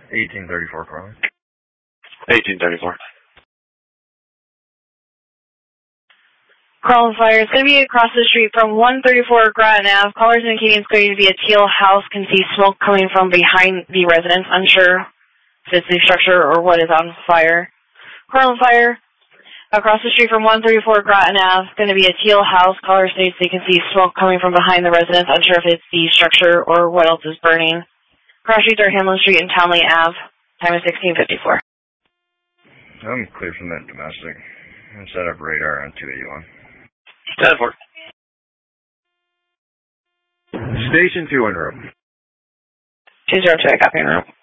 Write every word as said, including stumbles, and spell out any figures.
eighteen thirty-four, Carlin. eighteen thirty-four. Carlin Fire. It's going to be across the street from one thirty-four Groton Avenue. Callers indicating it's going to be a teal house. Can see smoke coming from behind the residence. Unsure if it's the structure or what is on fire. Carlin Fire. Across the street from one thirty-four Groton Avenue. It's going to be a teal house. Caller states they can see smoke coming from behind the residence. Unsure if it's the structure or what else is burning. Cross streets are Hamlin Street and Townley Avenue. Time is sixteen fifty-four. I'm clear from that domestic. I'm set up radar on two eighty-one. ten four. Station two en route. two zero two, I copy en route.